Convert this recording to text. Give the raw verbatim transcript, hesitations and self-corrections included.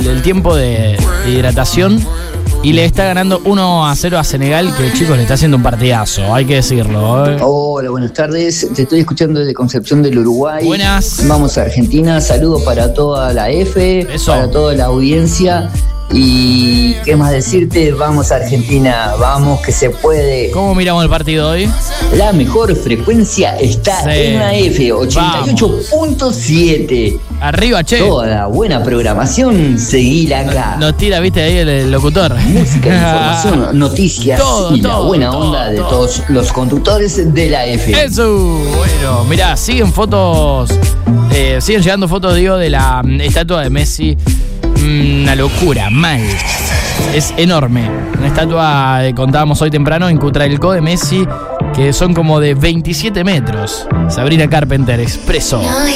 el tiempo de, de hidratación y le está ganando uno a cero a Senegal, que chicos le está haciendo un partidazo, hay que decirlo, ¿eh? Hola, buenas tardes, te estoy escuchando desde Concepción del Uruguay. Buenas. Vamos a Argentina, saludos para toda la F, Eso. para toda la audiencia. Y qué más decirte, vamos a Argentina, vamos que se puede. ¿Cómo miramos el partido hoy? La mejor frecuencia está Sí. en la F, ochenta y ocho punto siete. Arriba, che. Toda la buena programación, seguila acá. Nos tira, viste, ahí el, el locutor. Música, información, noticias Todo, y la todo, buena todo, onda de todo. todos los conductores de la F. Eso, bueno, mirá, siguen fotos, eh, siguen llegando fotos, digo, de la mm, estatua de Messi. Mm, Una locura, mal. Es enorme. Una estatua, eh, contábamos hoy temprano, en Cutralcó de Messi, que son como de veintisiete metros. Sabrina Carpenter, expreso.